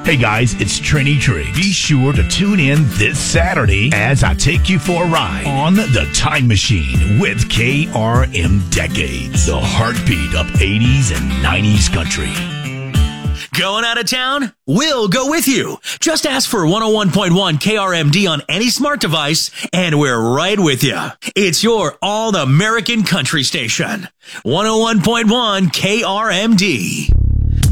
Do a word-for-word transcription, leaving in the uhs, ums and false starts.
Hey guys, it's Trini Triggs. Be sure to tune in this Saturday as I take you for a ride on the Time Machine with K R M Decades, the heartbeat of eighties and nineties country. Going out of town? We'll go with you. Just ask for one oh one point one K R M D on any smart device, and we're right with you. It's your all-American country station. one oh one point one K R M D.